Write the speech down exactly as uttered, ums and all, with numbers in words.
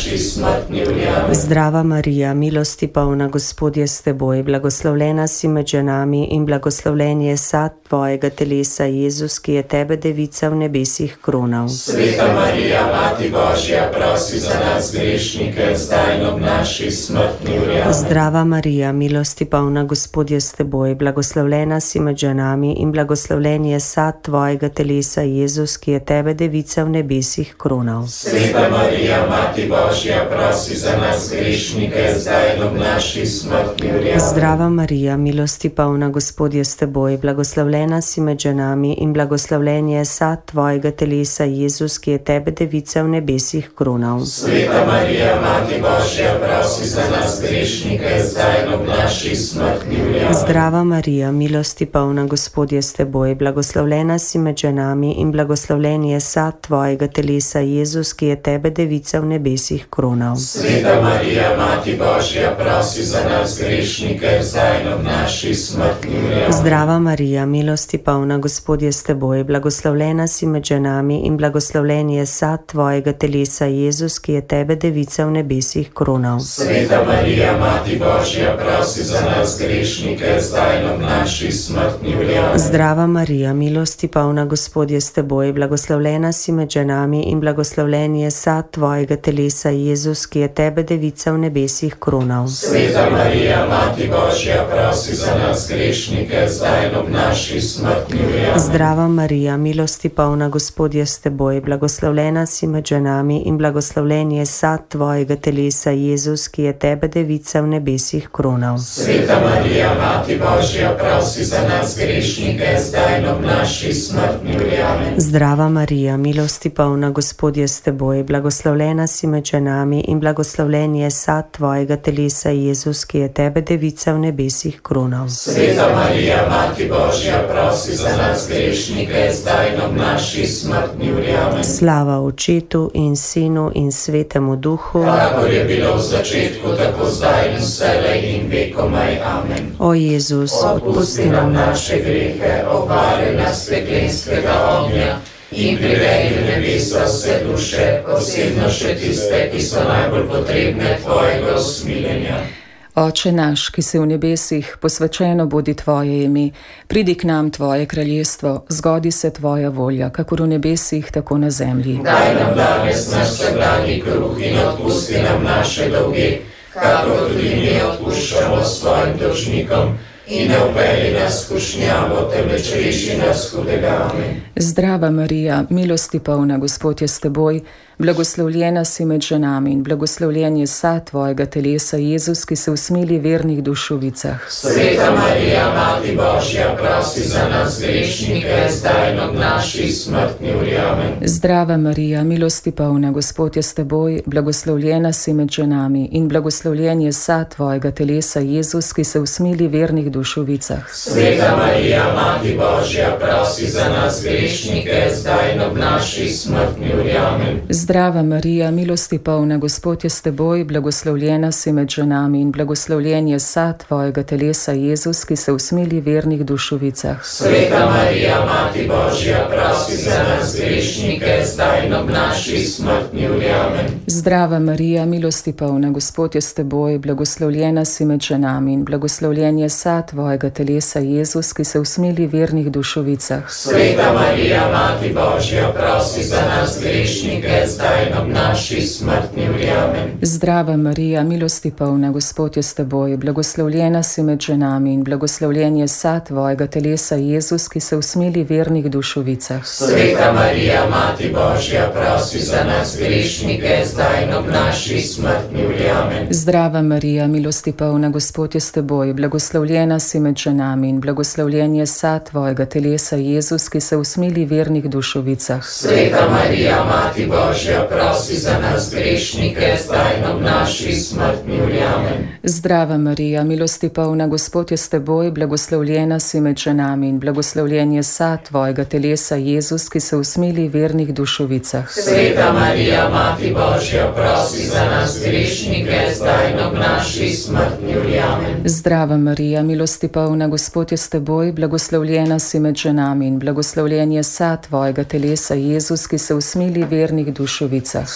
naši smrtni uri. Amen. Zdrava Marija, milosti polna, Gospod je s teboj, blagoslovljena si med ženami in blagoslovljen je sad tvojega telesa, Jezus, ki je tebe, devica, v nebesih kronal. Sveta Marija, Mati Božja, prosi za nas grešnike, zdaj in ob naši smrtni uri. Amen. Zdrava Marija, milosti polna, Gospod je s teboj, blagoslovljena si med ženami in blagoslovljen je sad tvojega telesa, Jezus, ki je tebe, devica, v nebesih kronal. Sveta Marija, Mati Božja, prosi za nas grešnike, zdaj in ob naši smrtni uri. Amen. Zdrava Marija, milosti polna, Gospod je s teboj, blagoslovljena si med ženami in blagoslovljen je sad tvojega telesa, Jezus, ki je tebe, devica, v nebesih kronal. Sveta Marija, Mati Božja, prosi za nas grešnike, zdaj in ob naši smrtni uri. Amen. Zdrava Marija, milosti polna, Gospod je s teboj, blagoslovljena si med ženami in blagoslovljen je sad tvojega telesa, Jezus, ki je tebe, devica, v nebesih kronal. Sveta Marija, Mati Božja, prosi za nas grešnike, zdaj in ob naši smrtni uri. Amen. Zdrava Marija, milosti polna, Gospod je s teboj, blagoslovljena si med ženami in blagoslovljen je sad tvojega telesa, Jezus, ki je tebe, devica, v nebesih kronal. Sveta Marija, Mati Božja, prosi za nas grešnike, zdaj in ob naši smrtni uri. Amen. Zdrava Marija, milosti polna, Gospod je s teboj, blagoslovljena si med ženami in blagoslovljen je sad tvojega telesa, Jezus, ki je tebe, devica, v nebesih kronal. Sveta Marija, Mati Božja, prosi za nas grešnike, zdaj in ob naši smrtni uri. Amen. Zdrava Marija, milosti polna, Gospod je s teboj, blagoslovljena si med ženami in blagoslovljen je sad tvojega telesa, Jezus, ki je tebe, devica, v nebesih kronal. Sveta Marija, Mati Božja, prosi za nas grešnike, zdaj in ob naši smrtni uri. Amen. Zdrava Marija, milosti polna, Gospod je s teboj, blagoslovljena si med ženami in blagoslovljen je sad tvojega telesa, Jezus, ki je tebe, devica, v nebesih kronal. Sveta Marija, Mati Božja, prosi za nas grešnike, zdaj in ob naši smrtni uri. Amen. Slava Očetu in Sinu in Svetemu Duhu. Kakor je bilo v začetku, tako zdaj in vselej in vekomaj. Amen. O Jezus, Odpusti nam naše grehe, obvari nas peklenskega ognja in privedi v nebesa vse duše, posebno še tiste, ki so najbolj potrebne tvojega usmiljenja. Oče naš, ki si v nebesih, posvečeno bodi tvoje ime, pridi k nam tvoje kraljestvo, zgodi se tvoja volja, kakor v nebesih, tako na zemlji. Daj nam danes naš vsakdanji kruh in odpusti nam naše dolge, kakor tudi mi odpuščamo svojim dolžnikom. In ne uvedi nas v skušnjavo, temveč reši nas hudega. Amen. Zdrava Marija, milosti polna, Gospod je s teboj, blagoslovljena si med ženami in blagoslovljen je sad tvojega telesa, Jezus, ki se usmili vernih dušovicah. Sveta Marija, Mati Božja, prosi za nas grešnike, zdaj in ob naši smrtni uri. Amen. Zdrava Marija, milosti polna, Gospod je s teboj, blagoslovljena si med ženami in blagoslovljen je sad tvojega telesa, Jezus, ki se usmili vernih dušovicah. Sveta Marija, Mati Božja, prosi za nas grešnike, zdaj in ob naši smrtni uri. Amen. Zdrava Marija, milosti polna, Gospod je s teboj, blagoslovljena si med ženami in blagoslovljen je sad tvojega telesa, Jezus, ki se usmili vernih dušovicah. Sveta Marija, Mati Božja, prosi za nas grešnike, zdaj in ob naši smrtni uri. Amen. Zdrava Marija, milosti polna, Gospod je s teboj, blagoslovljena si med ženami in blagoslovljen je sad tvojega telesa, Jezus, ki se usmili vernih dušovicah. Sveta Marija, Mati Božja, prosi za nas grešnike, zdaj in ob naši smrtni uri. Amen. Zdrava Marija, milosti polna, Gospod je s teboj, blagoslovljena si med ženami in blagoslovljen je sad tvojega telesa, Jezus, ki se usmili vernih dušovicah. Sveta Marija, Mati Božja, prosi za nas grešnike, zdaj in ob naši smrtni uri. Amen. Zdrava Marija, milosti polna, Gospod je s teboj, blagoslovljena si med ženami in blagoslovljen je sad tvojega telesa, Jezus, ki se usmili vernih dušovicah. Sveta Marija, Mati Božja, prosi za nas grešnike, zdaj in ob naši smrtni uri. Amen. Zdrava Marija, milosti polna, Gospod je s teboj, blagoslovljena si med ženami in blagoslovljen je sad tvojega telesa, Jezus, ki se usmili vernih dušovicah. Sveta Marija, Mati Božja, prosi za nas grešnike, zdaj in ob naši smrtni uri. Amen. Zdrava Marija, milosti polna, Gospod je s teboj, blagoslovljena si med ženami in blagoslovljen je sad tvojega telesa, Jezus, ki se usmili vernih dušovicah.